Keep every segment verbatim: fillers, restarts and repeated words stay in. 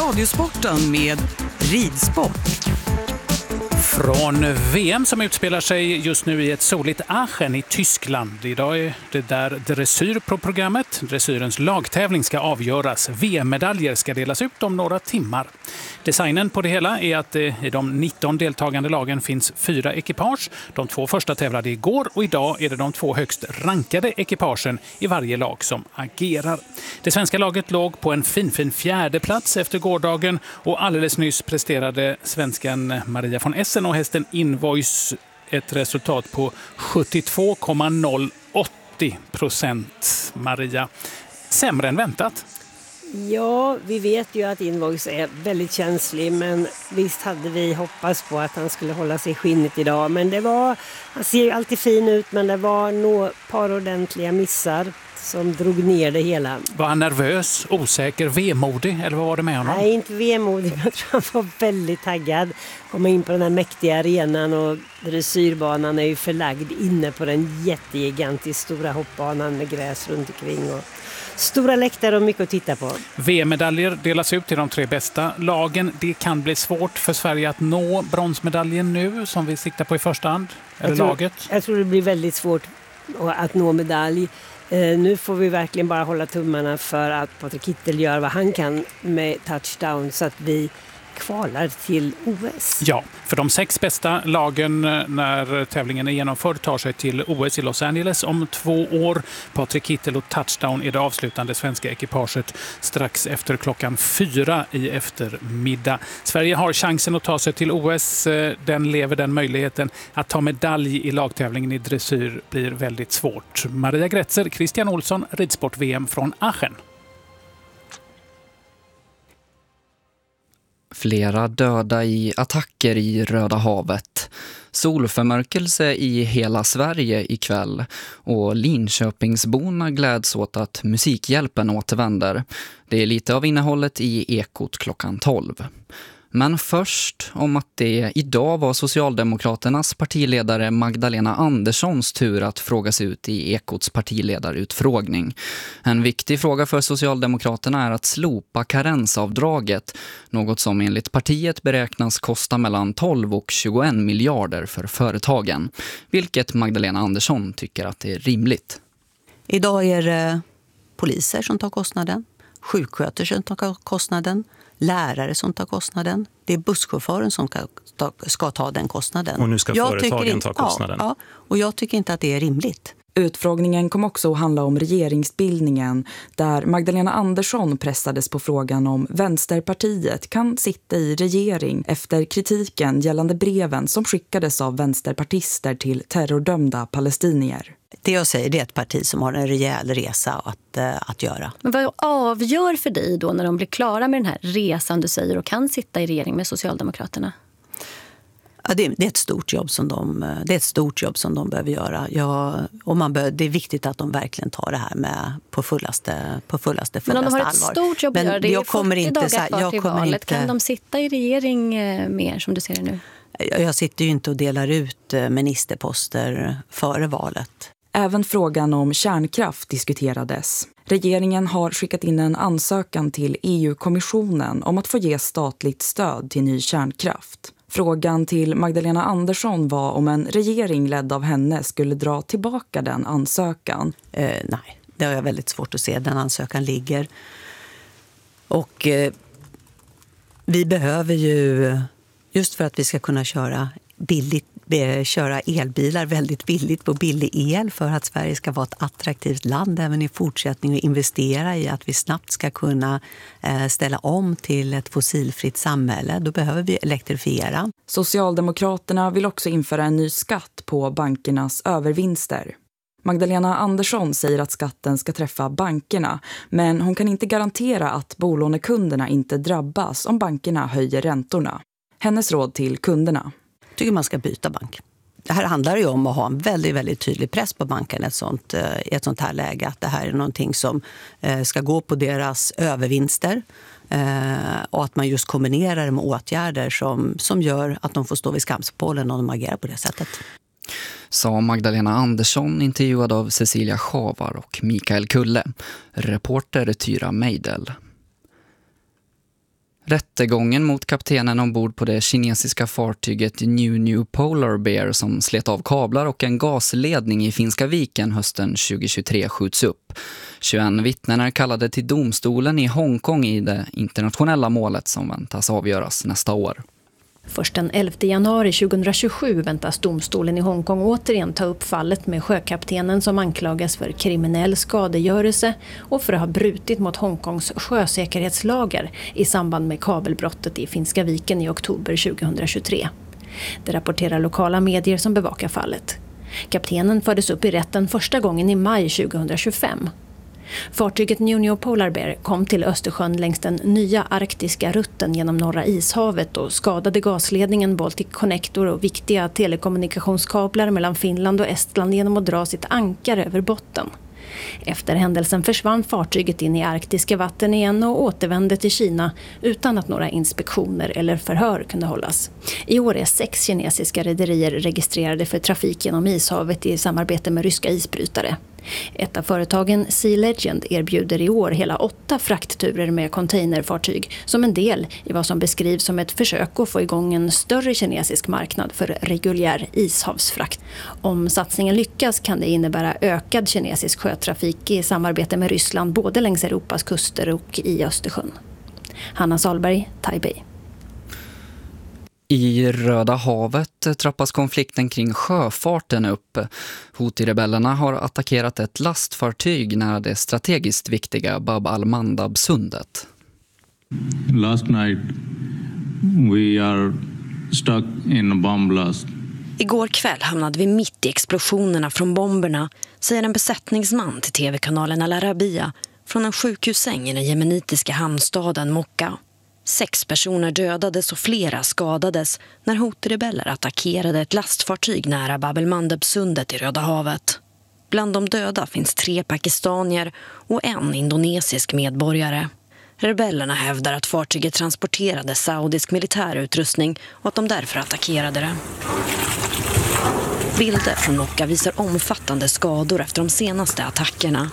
Radiosporten med ridsport. Från V M som utspelar sig just nu i ett soligt Aachen i Tyskland. Idag är det där dressyr på programmet. Dressyrens lagtävling ska avgöras. V M-medaljer ska delas ut om några timmar. Designen på det hela är att det i de nitton deltagande lagen finns fyra ekipage. De två första tävlade igår och idag är det de två högst rankade ekipagen i varje lag som agerar. Det svenska laget låg på en finfin fjärde plats efter gårdagen och alldeles nyss presterade svenskan Maria von Essen och hästen Invoice ett resultat på sjuttiotvå komma noll åtta procent. Maria, sämre än väntat. Ja, vi vet ju att Invoice är väldigt känslig, men visst hade vi hoppats på att han skulle hålla sig i skinnet idag. Men det var, han ser ju alltid fin ut, men det var nog ett par ordentliga missar som drog ner det hela. Var han nervös, osäker, vemodig eller vad var det med honom? Nej, inte vemodig, men jag tror han var väldigt taggad. Komma in på den här mäktiga arenan och dressyrbanan är ju förlagd inne på den jättegigantiskt stora hoppbanan med gräs runt omkring och stora läktare och mycket att titta på. V M-medaljer delas ut till de tre bästa lagen. Det kan bli svårt för Sverige att nå bronsmedaljen nu som vi siktar på i första hand. Eller jag tror, laget. Jag tror det blir väldigt svårt att nå medalj. Eh, nu får vi verkligen bara hålla tummarna för att Patrik Kittel gör vad han kan med touchdown så att vi kvalar till O S. Ja, för de sex bästa lagen när tävlingen är genomförd tar sig till O S i Los Angeles om två år. Patrik Kittel och touchdown är det avslutande svenska ekipaget strax efter klockan fyra i eftermiddag. Sverige har chansen att ta sig till O S. Den lever den möjligheten. Att ta medalj i lagtävlingen i dressyr blir väldigt svårt. Maria Gretzer, Christian Olsson, Ridsport-V M från Aachen. Flera döda i attacker i Röda havet. Solförmörkelse i hela Sverige ikväll och Linköpingsborna gläds åt att Musikhjälpen återvänder. Det är lite av innehållet i Ekot klockan tolv. Men först om att det idag var Socialdemokraternas partiledare Magdalena Anderssons tur att frågas ut i Ekots partiledarutfrågning. En viktig fråga för Socialdemokraterna är att slopa karensavdraget, något som enligt partiet beräknas kosta mellan tolv och tjugoen miljarder för företagen, vilket Magdalena Andersson tycker att det är rimligt. Idag är det poliser som tar kostnaden, sjuksköterskor som tar kostnaden, lärare som tar kostnaden. Det är busschauffören som ska ta, ska ta den kostnaden. Och nu ska jag företagen tycker, ta kostnaden. Ja, ja, och jag tycker inte att det är rimligt. Utfrågningen kom också att handla om regeringsbildningen där Magdalena Andersson pressades på frågan om Vänsterpartiet kan sitta i regering efter kritiken gällande breven som skickades av vänsterpartister till terrordömda palestinier. Det jag säger det är ett parti som har en rejäl resa att, att göra. Men vad avgör för dig då när de blir klara med den här resan du säger och kan sitta i regering med Socialdemokraterna? Ja, det, det är ett stort jobb som de, det är ett stort jobb som de behöver göra. Ja, och man bör, det är viktigt att de verkligen tar det här med på fullaste, på fullaste, fullaste allvar. Men om de har ett allvar. Stort jobb att göra, det är jag kommer fyrtio inte, dagar kvar till valet. Inte, kan de sitta i regering mer som du ser det nu? Jag, jag sitter ju inte och delar ut ministerposter före valet. Även frågan om kärnkraft diskuterades. Regeringen har skickat in en ansökan till E U-kommissionen om att få ge statligt stöd till ny kärnkraft. Frågan till Magdalena Andersson var om en regering ledd av henne skulle dra tillbaka den ansökan. Eh, nej, det har jag väldigt svårt att se. Den ansökan ligger. Och eh, vi behöver ju, just för att vi ska kunna köra billigt, köra elbilar väldigt billigt på billig el för att Sverige ska vara ett attraktivt land även i fortsättningen och investera i att vi snabbt ska kunna ställa om till ett fossilfritt samhälle. Då behöver vi elektrifiera. Socialdemokraterna vill också införa en ny skatt på bankernas övervinster. Magdalena Andersson säger att skatten ska träffa bankerna, men hon kan inte garantera att bolånekunderna inte drabbas om bankerna höjer räntorna. Hennes råd till kunderna: jag tycker man ska byta bank. Det här handlar ju om att ha en väldigt, väldigt tydlig press på banken i ett sånt, i ett sånt här läge. Att det här är någonting som ska gå på deras övervinster. Och att man just kombinerar det med åtgärder som, som gör att de får stå vid skamspålen om de agerar på det sättet. Sa Magdalena Andersson, intervjuad av Cecilia Schavar och Mikael Kulle. Reporter Tyra Meidel. Rättegången mot kaptenen ombord på det kinesiska fartyget New New Polar Bear som slet av kablar och en gasledning i Finska viken hösten tjugohundratjugotre skjuts upp. tjugoett vittnen är kallade till domstolen i Hongkong i det internationella målet som väntas avgöras nästa år. Först den elfte januari tjugohundratjugosju väntas domstolen i Hongkong återigen ta upp fallet med sjökaptenen som anklagas för kriminell skadegörelse och för att ha brutit mot Hongkongs sjösäkerhetslagar i samband med kabelbrottet i Finska viken i oktober tjugohundratjugotre. Det rapporterar lokala medier som bevakar fallet. Kaptenen fördes upp i rätten första gången i maj tjugohundratjugofem. Fartyget New New Polar Bear kom till Östersjön längs den nya arktiska rutten genom Norra ishavet och skadade gasledningen Baltic Connector och viktiga telekommunikationskablar mellan Finland och Estland genom att dra sitt ankar över botten. Efter händelsen försvann fartyget in i arktiska vatten igen och återvände till Kina utan att några inspektioner eller förhör kunde hållas. I år är sex kinesiska rederier registrerade för trafik genom ishavet i samarbete med ryska isbrytare. Ett av företagen, Sea Legend, erbjuder i år hela åtta fraktturer med containerfartyg som en del i vad som beskrivs som ett försök att få igång en större kinesisk marknad för reguljär ishavsfrakt. Om satsningen lyckas kan det innebära ökad kinesisk sjötrafik i samarbete med Ryssland både längs Europas kuster och i Östersjön. Hanna Salberg, Taipei. I Röda havet trappas konflikten kring sjöfarten upp. Houthi-rebellerna har attackerat ett lastfartyg nära det strategiskt viktiga Bab al-Mandab-sundet. Last night we are stuck in a bomb blast. Igår kväll hamnade vi mitt i explosionerna från bomberna, säger en besättningsman till tv-kanalen Al Arabiya från en sjukhussäng i den jemenitiska hamnstaden Mokka. Sex personer dödades och flera skadades när Houthi-rebeller attackerade ett lastfartyg nära Bab al-Mandab-sundet i Röda havet. Bland de döda finns tre pakistanier och en indonesisk medborgare. Rebellerna hävdar att fartyget transporterade saudisk militärutrustning och att de därför attackerade det. Bilder från Mokka visar omfattande skador efter de senaste attackerna.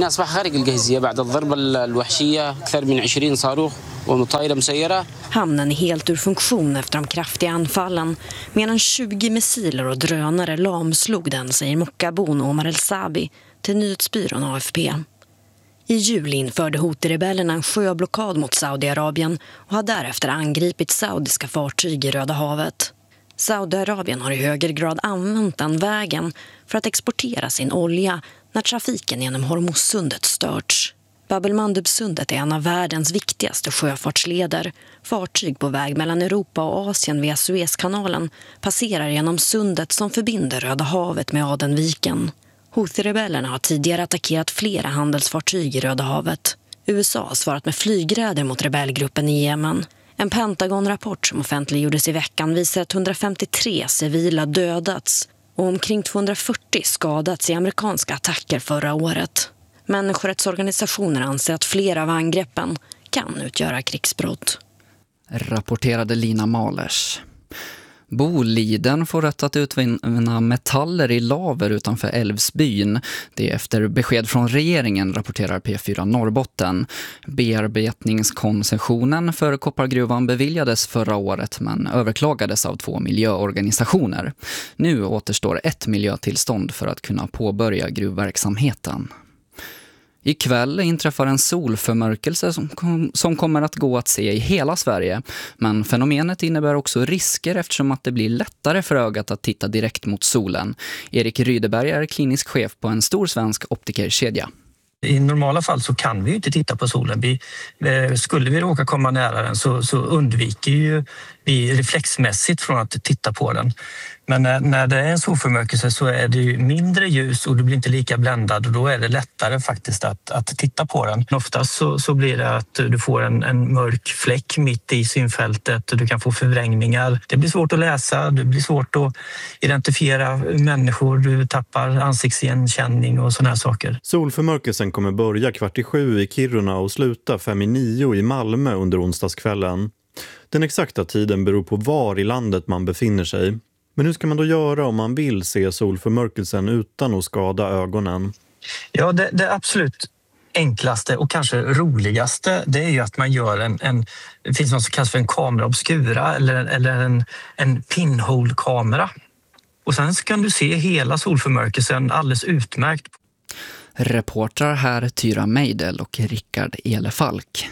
Hamnen är helt ur funktion efter de kraftiga anfallen. Medan tjugo missiler och drönare lamslog den, säger Mokkabon Omar El-Sabi till nyhetsbyrån A F P. I juli införde Houthi-rebellerna en sjöblockad mot Saudiarabien och har därefter angripit saudiska fartyg i Röda havet. Saudiarabien har i högre grad använt den vägen för att exportera sin olja när trafiken genom Hormuzsundet störts. Bab al-Mandab-sundet är en av världens viktigaste sjöfartsleder. Fartyg på väg mellan Europa och Asien via Suezkanalen passerar genom sundet som förbinder Röda havet med Adenviken. Houthi-rebellerna har tidigare attackerat flera handelsfartyg i Röda havet. U S A har svarat med flygräder mot rebellgruppen i Jemen. En Pentagon-rapport som offentliggjordes i veckan visar att hundrafemtiotre civila dödats och omkring tvåhundrafyrtio skadats i amerikanska attacker förra året. Människorättsorganisationer anser att flera av angreppen kan utgöra krigsbrott. Rapporterade Lina Malers. Boliden får rätt att utvinna metaller i laver utanför Älvsbyn. Det är efter besked från regeringen, rapporterar P fyra Norrbotten. Bearbetningskoncessionen för koppargruvan beviljades förra året men överklagades av två miljöorganisationer. Nu återstår ett miljötillstånd för att kunna påbörja gruvverksamheten. Ikväll inträffar en solförmörkelse som, kom, som kommer att gå att se i hela Sverige. Men fenomenet innebär också risker eftersom att det blir lättare för ögat att titta direkt mot solen. Erik Rydeberg är klinisk chef på en stor svensk optikerkedja. I normala fall så kan vi ju inte titta på solen. Vi, eh, skulle vi råka komma nära den så, så undviker ju vi reflexmässigt från att titta på den. Men när, när det är en solförmörkelse så är det ju mindre ljus och du blir inte lika bländad och då är det lättare faktiskt att, att titta på den. Oftast så, så blir det att du får en, en mörk fläck mitt i synfältet, du kan få förvrängningar. Det blir svårt att läsa, det blir svårt att identifiera människor, du tappar ansiktsigenkänning och såna här saker. Solförmörkelsen kommer börja kvart i sju i Kiruna och sluta fem i nio i Malmö under onsdagskvällen. Den exakta tiden beror på var i landet man befinner sig. Men hur ska man då göra om man vill se solförmörkelsen utan att skada ögonen? Ja, det, det absolut enklaste och kanske roligaste, det är ju att man gör en, en det finns något som kallas för en kamera obscura eller, eller en, en pinhole-kamera. Och sen kan du se hela solförmörkelsen alldeles utmärkt. Reportrar här Tyra Meidel och Rickard Elefalk.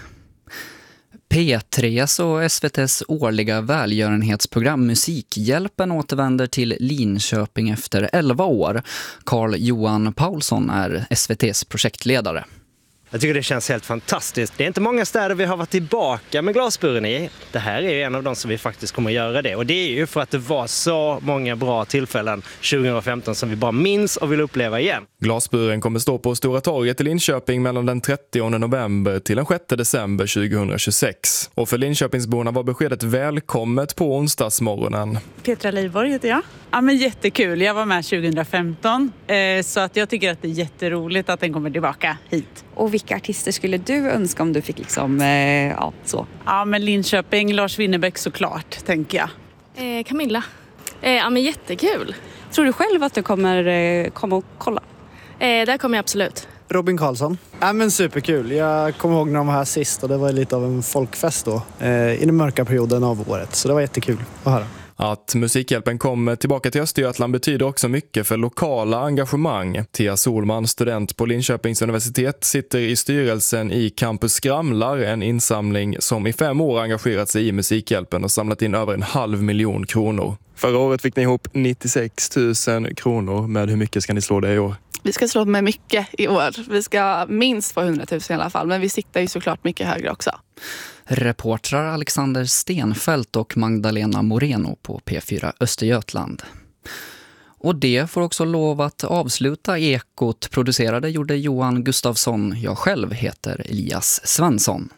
P tre:s och S V T:s årliga välgörenhetsprogram Musikhjälpen återvänder till Linköping efter elva år. Carl Johan Paulsson är S V T:s projektledare. Jag tycker det känns helt fantastiskt. Det är inte många städer vi har varit tillbaka med glasburen i. Det här är ju en av de som vi faktiskt kommer att göra det. Och det är ju för att det var så många bra tillfällen tjugohundrafemton som vi bara minns och vill uppleva igen. Glasburen kommer stå på Stora torget i Linköping mellan den trettionde november till den sjätte december tjugohundratjugosex. Och för Linköpingsborna var beskedet välkommet på onsdagsmorgonen. Petra Leiborg heter jag. Ja, men jättekul. Jag var med tjugohundrafemton eh, så att jag tycker att det är jätteroligt att den kommer tillbaka hit. Och vilka artister skulle du önska om du fick liksom, eh, ja, så? Ja, men Linköping, Lars Winnerbäck såklart, tänker jag. Eh, Camilla. Eh, ja, men jättekul. Tror du själv att du kommer eh, komma och kolla? Eh, där kommer jag absolut. Robin Karlsson. Ja, men superkul. Jag kommer ihåg när de var här sist och det var lite av en folkfest då. Eh, I den mörka perioden av året. Så det var jättekul att höra. Att Musikhjälpen kommer tillbaka till Östergötland betyder också mycket för lokala engagemang. Thea Solman, student på Linköpings universitet, sitter i styrelsen i Campus Skramlar, en insamling som i fem år engagerat sig i Musikhjälpen och samlat in över en halv miljon kronor. Förra året fick ni ihop nittiosex tusen kronor. Med hur mycket ska ni slå det i år? Vi ska slå med mycket i år. Vi ska minst få hundratusen i alla fall, men vi siktar ju såklart mycket högre också. Reportrar Alexander Stenfält och Magdalena Moreno på P fyra Östergötland. Och det får också lov att avsluta Ekot. Producerade gjorde Johan Gustafsson. Jag själv heter Elias Svensson.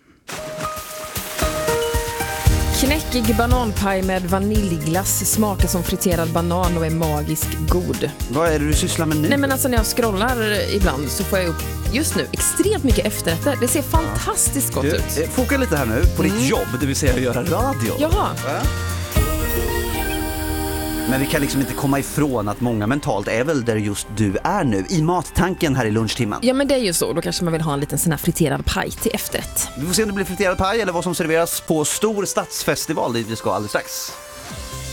Knäckig bananpaj med vaniljglass, smakar som friterad banan och är magisk god. Vad är det du sysslar med nu? Nej, men alltså när jag scrollar ibland så får jag upp just nu extremt mycket efterrätter. Det ser fantastiskt gott du, ut. Foka lite här nu på mm. ditt jobb, det vill säga att göra radio. Jaha. Ja. Men vi kan liksom inte komma ifrån att många mentalt är väl där just du är nu, i mattanken här i lunchtimmen. Ja, men det är ju så. Då kanske man vill ha en liten sån här friterad paj till efterrätt. Vi får se om det blir friterad paj eller vad som serveras på Stor Stadsfestival dit vi ska alldeles strax.